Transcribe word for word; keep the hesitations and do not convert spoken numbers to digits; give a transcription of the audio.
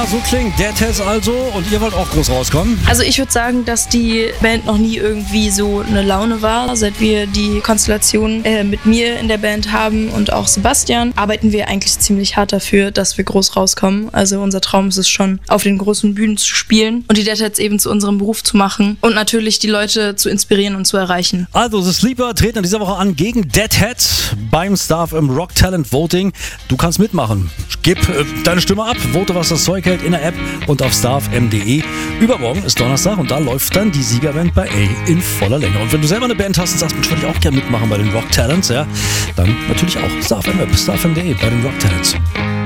so klingt Deadheads also und ihr wollt auch groß rauskommen? Also ich würde sagen, dass die Band noch nie irgendwie so eine Laune war. Seit wir die Konstellation äh, mit mir in der Band haben und auch Sebastian, arbeiten wir eigentlich ziemlich hart dafür, dass wir groß rauskommen. Also unser Traum ist es schon, auf den großen Bühnen zu spielen und die Deadheads eben zu unserem Beruf zu machen und natürlich die Leute zu inspirieren und zu erreichen. Also The Sleeper treten in dieser Woche an gegen Deadheads beim Staff im Rock Talent Voting. Du kannst mitmachen. Gib äh, deine Stimme ab, vote, was das Zeug hält in der App und auf starfm punkt de. Übermorgen ist Donnerstag und da läuft dann die Siegerband bei A in voller Länge. Und wenn du selber eine Band hast und sagst, ich würde auch gerne mitmachen bei den Rock Talents, ja, dann natürlich auch starfm punkt de bei den Rock Talents.